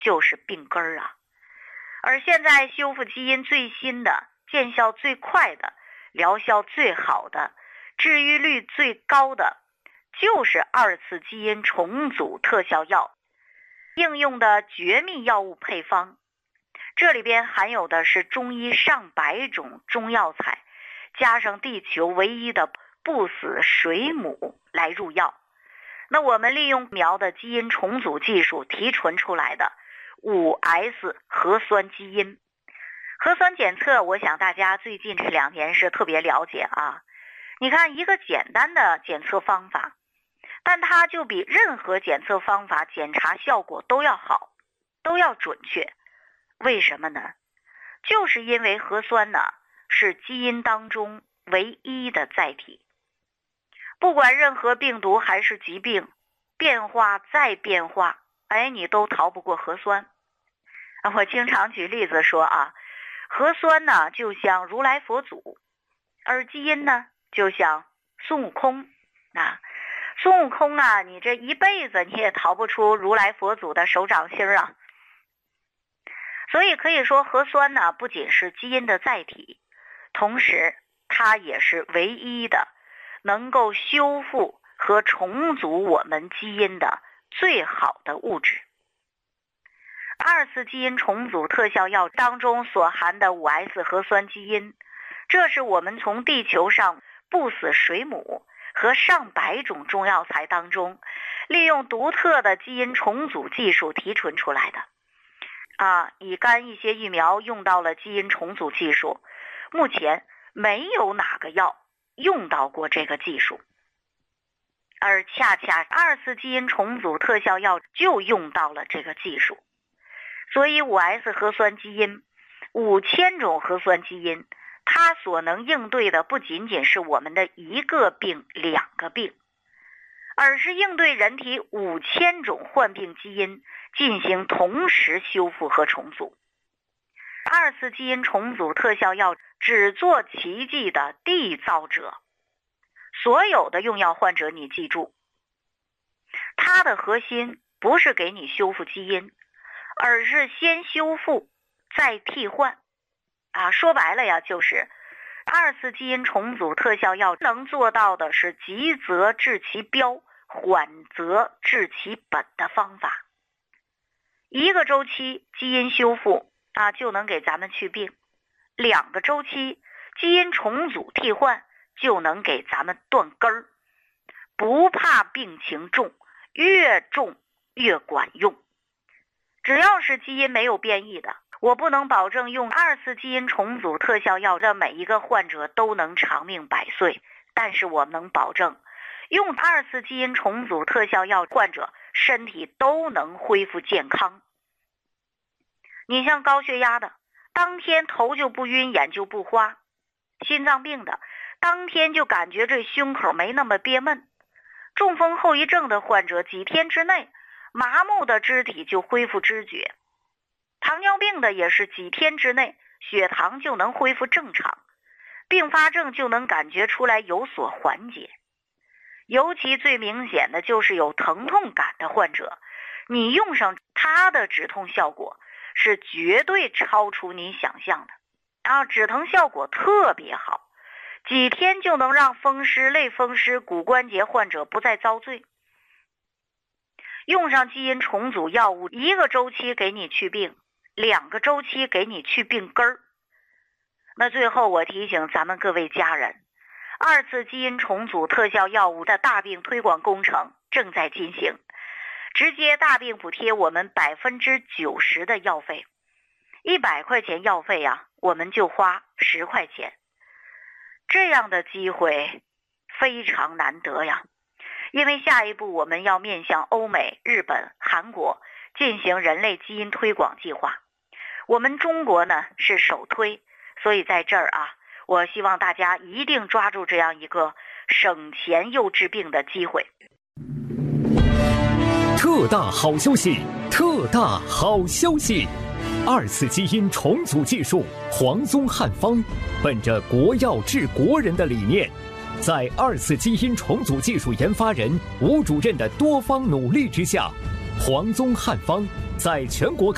就是病根儿啊。而现在修复基因最新的、见效最快的、疗效最好的、治愈率最高的，就是2次基因重组特效药应用的绝密药物配方。这里边含有的是中医上百种中药材，加上地球唯一的不死水母来入药。那我们利用苗的基因重组技术提纯出来的5S 核酸基因。核酸检测，我想大家最近这2年是特别了解啊。你看，一个简单的检测方法，但它就比任何检测方法检查效果都要好，都要准确。为什么呢？就是因为核酸呢是基因当中唯一的载体。不管任何病毒还是疾病，变化再变化，你都逃不过核酸。我经常举例子说啊，核酸呢就像如来佛祖，而基因呢就像孙悟空啊。孙悟空啊，你这一辈子你也逃不出如来佛祖的手掌心啊。所以可以说，核酸呢不仅是基因的载体，同时它也是唯一的能够修复和重组我们基因的最好的物质。2次基因重组特效药当中所含的5S 核酸基因，这是我们从地球上不死水母和上百种中药材当中，利用独特的基因重组技术提纯出来的。乙肝一些疫苗用到了基因重组技术，目前没有哪个药用到过这个技术，而恰恰2次基因重组特效药就用到了这个技术。所以 5S 核酸基因5000种核酸基因，它所能应对的不仅仅是我们的1个病2个病，而是应对人体5000种患病基因进行同时修复和重组。2次基因重组特效药只做奇迹的缔造者。所有的用药患者，你记住，它的核心不是给你修复基因，而是先修复再替换。说白了呀，就是2次基因重组特效药能做到的是急则治其标，缓则治其本的方法。1个周期基因修复就能给咱们去病，2个周期基因重组替换就能给咱们断根儿。不怕病情重，越重越管用。只要是基因没有变异的，我不能保证用2次基因重组特效药的每一个患者都能长命100岁，但是我能保证用2次基因重组特效药患者身体都能恢复健康。你像高血压的，当天头就不晕，眼就不花；心脏病的，当天就感觉这胸口没那么憋闷；中风后遗症的患者，几天之内麻木的肢体就恢复知觉；糖尿病的也是几天之内血糖就能恢复正常，并发症就能感觉出来有所缓解。尤其最明显的就是有疼痛感的患者，你用上它的止痛效果是绝对超出你想象的止疼效果特别好，几天就能让风湿、类风湿、骨关节患者不再遭罪。用上基因重组药物，1个周期给你去病，2个周期给你去病根儿。那最后我提醒咱们各位家人，2次基因重组特效药物的大病推广工程正在进行，直接大病补贴我们90%的药费，100块钱药费我们就花10块钱。这样的机会非常难得呀，因为下一步我们要面向欧美、日本、韩国进行人类基因推广计划，我们中国呢是首推，所以在这儿我希望大家一定抓住这样一个省钱又治病的机会。 特大好消息！特大好消息！2次基因重组技术黄宗汉方，本着国药治国人的理念，在2次基因重组技术研发人吴主任的多方努力之下，黄宗汉方在全国